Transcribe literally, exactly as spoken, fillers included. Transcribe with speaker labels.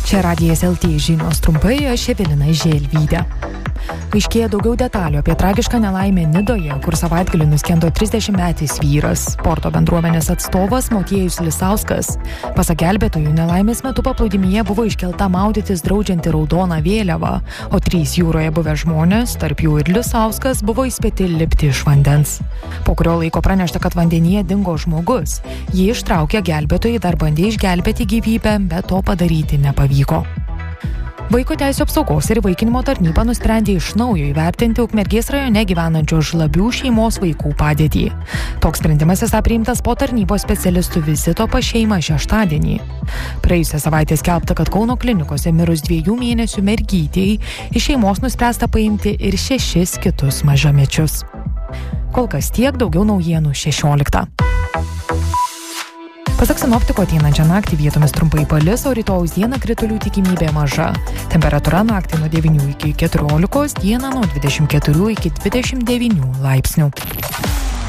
Speaker 1: Čia Radijas L T žinios trumpai, aš Evelina Želvytė. Aiškėja daugiau detalių apie tragišką nelaimę Nidoje, kur savaitgalį nuskendo trisdešimtmetis vyras. Sporto bendruomenės atstovas Motiejus Lisauskas. Pasak gelbėtojų, nelaimės metu paplūdimyje buvo iškelta maudytis draudžianti raudona vėliava, o trys jūroje buvę žmonės, tarp jų ir Lisauskas, buvo įspėti lipti iš vandens. Po kurio laiko pranešta, kad vandenyje dingo žmogus. Jį ištraukė gelbėtojai, dar bandė išgelbėti gyvybę, bet to padaryti nepavyko. Vaiko teisių apsaugos ir įvaikinimo tarnyba nusprendė iš naujo įvertinti Ukmergės rajone gyvenančios Žlabių šeimos vaikų padėtį. Toks sprendimas esą priimtas po tarnybos specialistų vizito pas šeimą šeštadienį. Praėjusią savaitę skelbta, kad Kauno klinikose mirus dviejų mėnesių mergytei iš šeimos nuspręsta paimti ir šešis kitus mažamečius. Kol kas tiek, daugiau naujienų šešioliktą. Pasak sinoptiko, ateinančią naktį vietomis trumpai palis, o rytojaus dieną kritulių tikimybė maža. Temperatūra naktį nuo devynių iki keturiolikos, dieną nuo dvidešimt keturių iki dvidešimt devynių laipsnių.